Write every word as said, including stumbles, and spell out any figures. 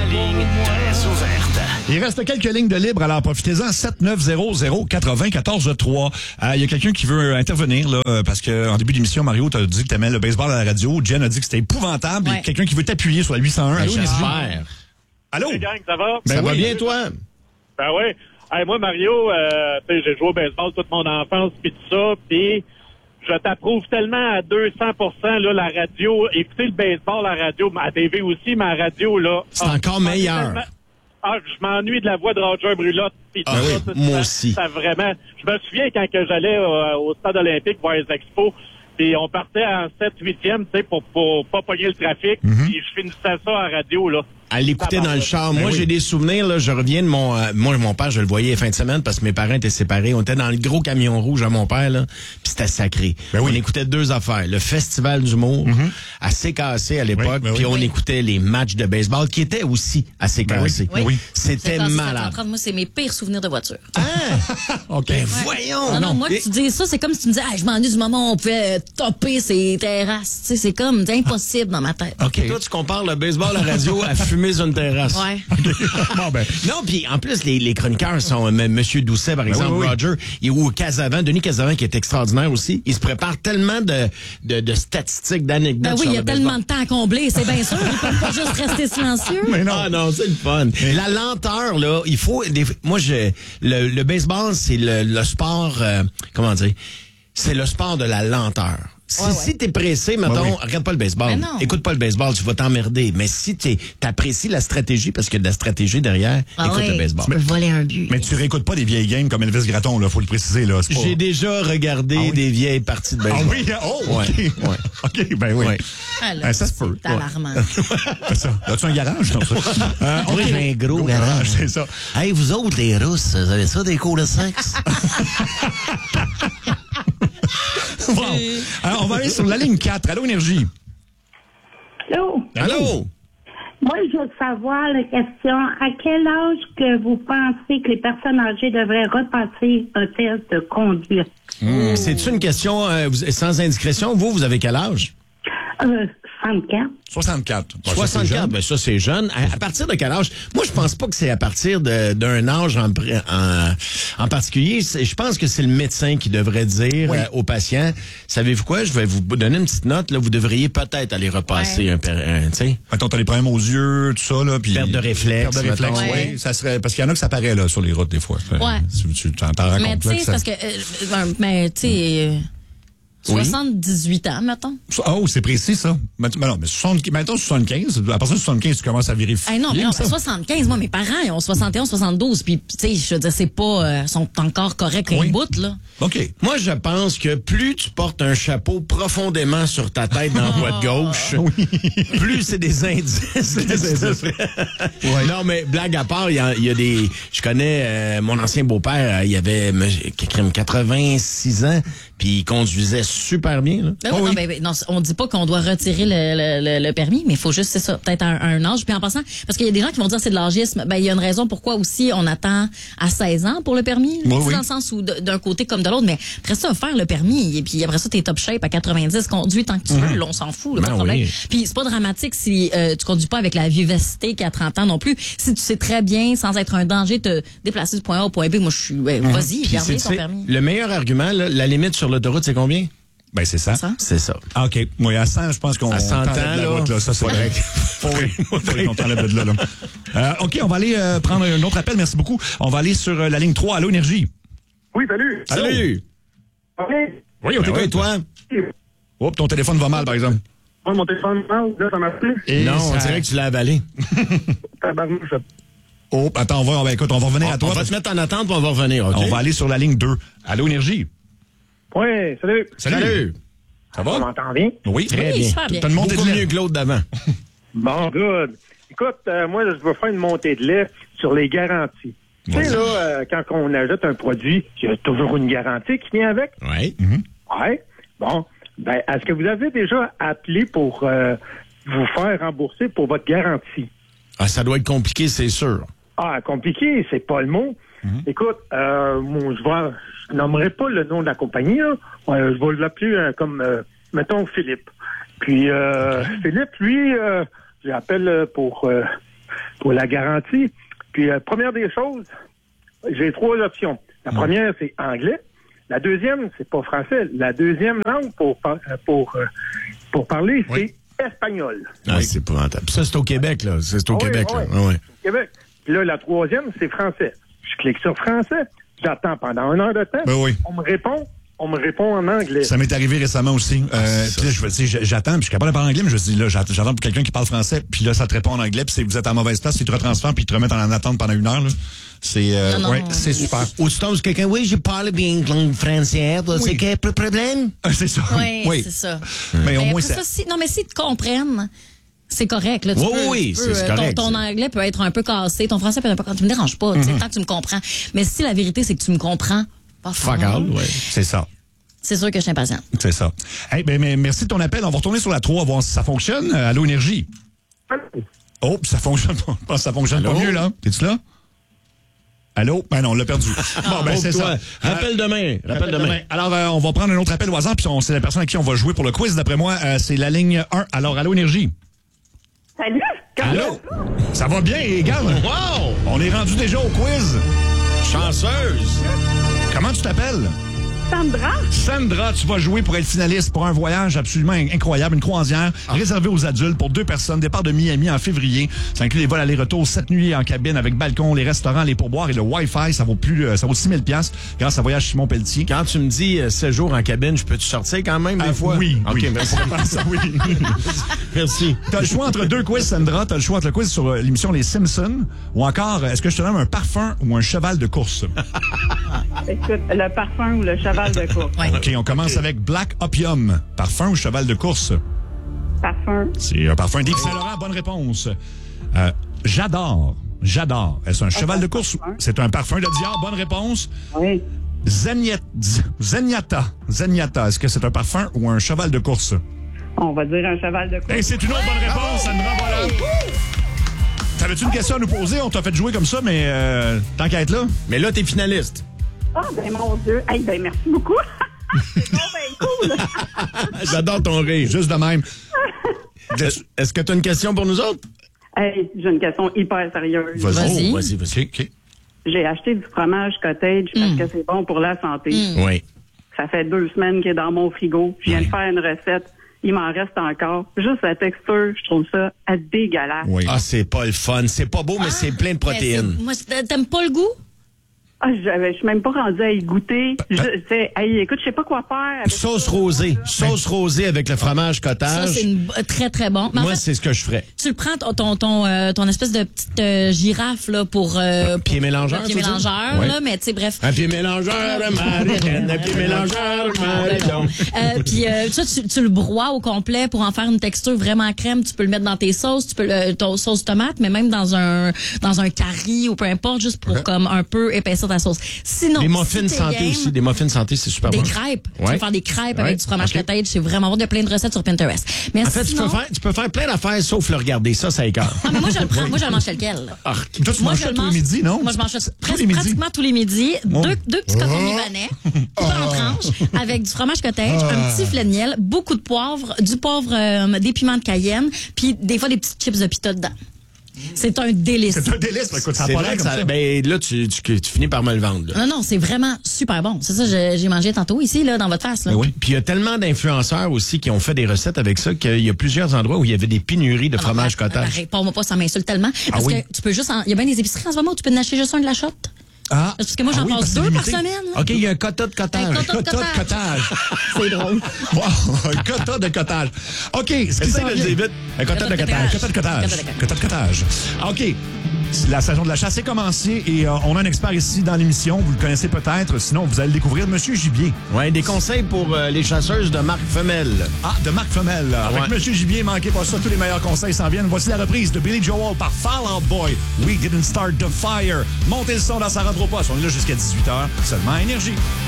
ligne très ouverte. Il reste quelques lignes de libre, alors profitez-en. sept neuf zéro zéro quatre-vingt-quatorze trois. Il euh, y a quelqu'un qui veut intervenir, là, euh, parce qu'en début d'émission, Mario, t'as dit que t'aimais le baseball à la radio. Jen a dit que c'était épouvantable. Il y a quelqu'un qui veut t'appuyer sur la huit cent un. Allô, J'espère. Allô? Hey gang, ça va? Ben ça oui. va bien, toi? Ben oui. Hey, moi, Mario, euh, tu sais, j'ai joué au baseball toute mon enfance pis tout ça, pis je t'approuve tellement à deux cents pour cent, là, la radio. Écoutez le baseball, la radio, à T V aussi, mais la radio, là. C'est ah, encore meilleur. Tellement... Ah, je m'ennuie de la voix de Roger Brulotte. Pis Ah tout oui, ça, moi ça, aussi. Ça, vraiment... Je me souviens quand que j'allais euh, au stade olympique voir les expos, puis on partait en sept huitième, tu sais, pour, pour pas pogner le trafic, puis Mm-hmm. je finissais ça à la radio, là. À l'écouter dans le char. Ben Moi, oui. j'ai des souvenirs, là. Je reviens de mon, euh, moi, mon père, je le voyais fin de semaine parce que mes parents étaient séparés. On était dans le gros camion rouge à mon père, là. Puis c'était sacré. Ben oui. On écoutait deux affaires. Le festival d'humour, assez cassé à l'époque. Oui, ben oui. Puis on Oui. écoutait les matchs de baseball qui étaient aussi assez Ben oui. cassés. Ben oui. C'était C'est malade. Moi, c'est mes pires souvenirs de voiture. OK. Ben voyons! Non, non, moi, Et- tu dis ça, c'est comme si tu me disais, ah, je m'ennuie du moment où on pouvait topper ces terrasses. Tu sais, c'est comme, c'est impossible dans ma tête. OK, toi, tu compares le baseball à la radio à fumer sur une terrasse. Ouais. Bon, ben. Non, puis en plus, les, les chroniqueurs sont euh, M. Monsieur Doucet, par exemple, oui, oui. Roger, et, ou Casavant, Denis Casavant, qui est extraordinaire aussi. Il se prépare tellement de, de, de statistiques, d'anecdotes Ben oui, sur il y a le tellement baseball. de temps à combler, c'est bien sûr. Ils peuvent pas juste rester silencieux. Mais non. Ah non, c'est le fun. La lenteur, là, il faut... Des, moi, je, le, le baseball, c'est le, le sport... euh, comment dire? C'est le sport de la lenteur. Si, Ouais, ouais. si t'es pressé, mettons, Ouais, oui. regarde pas le baseball. Mais non. Écoute pas le baseball, tu vas t'emmerder. Mais si t'es, t'apprécies la stratégie, parce qu'il y a de la stratégie derrière, Ah écoute ouais, le baseball. tu peux voler un but. Mais tu réécoutes pas des vieilles games comme Elvis Gratton, là, faut le préciser, là. C'est pas... J'ai déjà regardé Ah oui? des vieilles parties de Ah baseball. oui? Oh, OK. Ouais, ouais. OK, ben oui. Ouais. Ah, là, Ben, ça se peut. C'est alarmant. C'est ça. As-tu un garage? Non, ça. Euh, Oui, OK. j'ai un gros garage. C'est ça. Hey, vous autres, les Russes, vous avez ça des cours de sexe? Bon. Alors, on va aller sur la ligne quatre. Allô, Énergie. Allô? Allô? Moi, je veux savoir la question. À quel âge que vous pensez que les personnes âgées devraient repasser un test de conduite? Hmm. C'est-tu une question euh, vous- sans indiscrétion? Vous, vous avez quel âge? Euh, soixante-quatre. soixante-quatre. Bon, ça, c'est soixante-quatre, jeune. ben ça, c'est jeune. À, à partir de quel âge? Moi, je pense pas que c'est à partir de- d'un âge en, pr- en, en particulier. C'est- Je pense que c'est le médecin qui devrait dire Oui. euh, aux patients, savez-vous quoi, je vais vous donner une petite note, là, vous devriez peut-être aller repasser Ouais. un, per- un tu sais. Mettons, t'as les problèmes aux yeux, tout ça, là. Puis Perte de réflexe, Perte de réflexe, mettons. oui. Ouais. Ça serait, parce qu'il y en a que ça paraît, là, sur les routes, des fois. Ouais. Tu, tu t'en t'en rends Mais compte, tu là, sais, que c'est ça- parce que, euh, euh, mais tu sais, euh, Oui. soixante-dix-huit ans, mettons. Oh, c'est précis, ça. Mais, mais non, mais soixante, mettons soixante-quinze. À partir de soixante-quinze, tu commences à vérifier. Ah non, mais non, ça. soixante-quinze, moi, mes parents, ils ont soixante et onze, soixante-douze, puis, tu sais, je veux dire, c'est pas, euh, sont encore corrects Oui. un bout, là. OK. Moi, je pense que plus tu portes un chapeau profondément sur ta tête dans la voie de gauche, plus c'est des indices. Ouais. Non, mais blague à part, il y, a- il y a des... Je connais euh, mon ancien beau-père, euh, il avait me- quatre-vingt-six ans, puis il conduisait super bien. Là. Ben oui, non, ben, ben, non, on dit pas qu'on doit retirer le, le, le, le permis, mais il faut juste, c'est ça, peut-être un, un âge. Puis en passant, parce qu'il y a des gens qui vont dire c'est de l'âgisme, ben il y a une raison pourquoi aussi on attend à seize ans pour le permis. Oui, C'est oui. dans le sens où de- d'un côté comme de l'autre, mais après ça, faire le permis, et puis après ça, t'es top shape à quatre-vingt-dix, conduis tant que tu veux, là, on s'en fout, là, pas de Ben problème. oui. Puis c'est pas dramatique si euh, tu conduis pas avec la vivacité qu'à trente ans non plus. Si tu sais très bien, sans être un danger, te déplacer du point A au point B, moi je suis, ben, vas-y, Puis gardez c'est- ton c'est- permis. le meilleur argument, là, la limite sur l'autoroute, c'est combien? Ben, c'est ça. Ça? C'est ça. Ah, OK. Oui, à cent, je pense qu'on À cent t'enlève ans, de la là, route, là. Ça, c'est correct. Faudrait faudrait qu'on t'enlève de là, là. Euh, OK, on va aller euh, prendre un autre appel. Merci beaucoup. On va aller sur euh, la ligne trois. Allô, Énergie. Oui, salut. Allô? Salut! OK. Oui, on Ben oui, toi? Oups, ton téléphone va mal, par exemple. Moi, mon téléphone, là, ça marche plus. Et non, on ça- dirait que tu l'as avalé. Tabarnouche. Oh, attends, on va, on va, écoute, on va revenir à On toi. va parce- te mettre en attente, puis on va revenir, OK? On va aller sur la ligne deux. Allô, Énergie. Oui, salut. Salut! Ça On va? m'entend bien? Oui. Très Oui, bien. super bien. T'as une montée de Beaucoup lait. mieux que l'autre d'avant. Bon, good. Écoute, euh, moi, je veux faire une montée de lait sur les garanties. Tu sais, Vas-y. là, euh, quand on ajoute un produit, il y a toujours une garantie qui vient avec. Oui. Ouais. Bon. Ben, est-ce que vous avez déjà appelé pour euh, vous faire rembourser pour votre garantie? Ah, ça doit être compliqué, c'est sûr. Ah, compliqué, c'est pas le mot. Écoute, euh, mon, je vais, je nommerai pas le nom de la compagnie, là. Euh, je vais l'appeler euh, comme, euh, mettons, Philippe. Puis, euh, Philippe, lui, euh, j'appelle euh, pour euh, pour la garantie. Puis, euh, première des choses, j'ai trois options. La première, c'est anglais. La deuxième, c'est pas français. La deuxième langue pour, pour, pour parler, oui. c'est espagnol. Ah, oui. C'est épouvantable. Ça, c'est au Québec, là. C'est au oui, Québec, oui. là. Ah, oui. Au Québec. Puis là, la troisième, c'est français. Je clique sur français. J'attends pendant une heure de temps. Ben oui. On me répond. On me répond en anglais. Ça m'est arrivé récemment aussi. Euh, puis là, je veux dire, j'attends, puis je suis capable de parler anglais, mais je me dis, là, j'attends pour quelqu'un qui parle français, puis là, ça te répond en anglais, puis vous êtes à mauvaise place, puis ils te retransfèrent, puis ils te remettent en attente pendant une heure, là. C'est, euh, non, non, ouais, non, c'est non, super. Ou tu tombes sur quelqu'un, oui, je parle bien langue française, Oui. c'est quel problème? Ah, c'est ça. Oui, oui. c'est ça. Mais au Mais moins, après ça. ça, si, non, mais s'ils te comprennent, c'est correct. Là, tu Oui, peux, oui, tu peux, c'est euh, correct, Ton, ton ça. anglais peut être un peu cassé, ton français peut être un peu cassé. Tu me déranges pas, tu sais, tant que tu me comprends. Mais si la vérité, c'est que tu me comprends, pas Fuck all, ouais. C'est ça. c'est sûr que je suis impatiente. C'est ça. Hey, ben, mais merci de ton appel. On va retourner sur la trois, voir si ça fonctionne. Euh, Allô, Énergie. Oh, puis ça fonctionne pas. Je pense que ça fonctionne Allô? pas mieux, là. T'es-tu là? Allô? Ben non, on l'a perdu. Bon, ben c'est Toi, ça. Rappelle demain. Rappelle demain. Alors, euh, on va prendre un autre appel au hasard, puis on- c'est la personne à qui on va jouer pour le quiz. D'après moi, euh, c'est la ligne un. Alors, Allô, Énergie. Salut! Allô? Ça va bien, les gars? Wow! On est rendu déjà au quiz. Chanceuse! Comment tu t'appelles? Sandra? Sandra, tu vas jouer pour être finaliste pour un voyage absolument incroyable, une croisière réservée aux adultes pour deux personnes, départ de Miami en février. Ça inclut les vols aller-retour, sept nuits en cabine avec balcon, les restaurants, les pourboires et le Wi-Fi. Ça vaut plus, euh, ça vaut six mille dollars grâce à Voyage Simon Pelletier. Quand tu me dis euh, sept jours en cabine, je peux-tu sortir quand même des Ah, fois? oui, OK, oui. merci. On va faire ça, oui. Merci. T'as le choix entre deux quiz, Sandra. T'as le choix entre le quiz sur euh, l'émission Les Simpsons ou encore, euh, est-ce que je te donne un parfum ou un cheval de course? Écoute, le parfum ou le cheval de course? Ouais. OK, on commence avec Black Opium. Parfum ou cheval de course? Parfum. C'est un parfum d'Yves Saint-Laurent. Bonne réponse. Euh, J'adore. J'adore. Est-ce un cheval de course? C'est un parfum de Dior. Bonne réponse. Oui. Zenyatta. Zenyatta. Zenyatta. Est-ce que c'est un parfum ou un cheval de course? On va dire un cheval de course. Et c'est une autre bonne réponse, Sandra. Voilà. T'avais-tu une question à nous poser? On t'a fait jouer comme ça, mais euh, tant qu'à être là. Mais là, t'es finaliste. Ah, ben mon Dieu. Hey, ben merci beaucoup. C'est bon, ben cool. J'adore ton rire. Juste de même. Est- Est-ce que tu as une question pour nous autres? Hey, j'ai une question hyper sérieuse. Vas-y. Oh, vas-y, vas-y. OK, OK. J'ai acheté du fromage cottage parce que c'est bon pour la santé. Oui. Ça fait deux semaines qu'il est dans mon frigo. Je viens Oui. de faire une recette. Il m'en reste encore. Juste la texture, je trouve ça euh, dégueulasse. Oui. Ah, c'est pas le fun. C'est pas beau, mais c'est plein de Mais protéines. c'est- Moi, c'est- t'aimes pas le goût? Ah, j'avais- je suis même pas rendue à y goûter. Je, tu sais, hey, écoute, je sais pas quoi faire. avec Sauce ça. rosée. Sauce rosée avec le fromage Ça, cottage. c'est une- très, très bon. Mais en Moi, fait, c'est ce que je ferais. tu le prends, ton, ton, ton, euh, ton espèce de petite euh, girafe là, pour... Euh, pied pour- mélangeur, le Pied tu veux dire? mélangeur, Ouais. là, mais tu sais, bref. Un pied mélangeur, Marie-Ken, un pied mélangeur, Marie-Ken. Euh, puis euh, ça, tu, tu le broies au complet pour en faire une texture vraiment crème. Tu peux le mettre dans tes sauces, tu peux le ton sauce tomate, mais même dans un dans un curry ou peu importe, juste pour comme un peu épaissir ta sauce. Sinon, Des si muffins t'es santé game, aussi. Des muffins santé, c'est super Des bon. crêpes. Tu Ouais. peux faire des crêpes Ouais. avec du fromage Ok. cottage. C'est vraiment bon. Il y a plein de recettes sur Pinterest. Mais En fait, tu sinon, peux, faire, tu peux faire plein d'affaires sauf le regarder. Ça, ça écarte. Ah, mais moi, je le prends. Moi, je le mange tel quel. Ah, Toi, tu Moi, manges je ça le tous les mange- midis, non? Moi, je mange ça Tous presque- les midis. pratiquement tous les midis. Oh. Deux, deux petits cotons libanais, coupés en tranches, avec du fromage cottage, un petit filet de miel, beaucoup de poivre, du poivre, euh, des piments de Cayenne, puis des fois des petites chips de pita dedans. C'est un délice. C'est un délice. Écoute, ça a c'est pas vrai l'air que comme ça. ça. Ben, là, tu, tu, tu finis par me le vendre. là. Non, non, c'est vraiment super bon. C'est ça, je- j'ai mangé tantôt ici, là, dans votre face. Là. Ben oui. Puis il y a tellement d'influenceurs aussi qui ont fait des recettes avec ça qu'il y a plusieurs endroits où il y avait des pénuries de Ah non, fromage arrête, cottage. arrête, Réponds-moi pas, ça m'insulte tellement. Parce oui? que tu peux juste. en- Il y a bien des épiceries en ce moment où tu peux en acheter juste un de la shot. Ah. Parce que moi, j'en Ah oui, passe parce que c'est deux par limité. semaine. là. OK, il y a un quota de cottage. Un quota de Quota de cottage. C'est drôle. Wow, un quota de cottage. OK, ce qui Essaye s'en de le vient- dire vite. Un quota de cottage. Quota de cottage. Quota de cottage. OK. La saison de la chasse est commencée et euh, on a un expert ici dans l'émission. Vous le connaissez peut-être. Sinon, vous allez le découvrir. Monsieur Gibier. Ouais, des conseils pour euh, les chasseuses de marque femelle. Ah, de Marc Femelle. Avec Ouais. Monsieur Gibier, manquez pas ça. Tous les meilleurs conseils s'en viennent. Voici la reprise de Billy Joel par Fall Out Boy. We didn't start the fire. Montez le son dans sa rentre au poste. On est là jusqu'à dix-huit heures. Seulement à Énergie.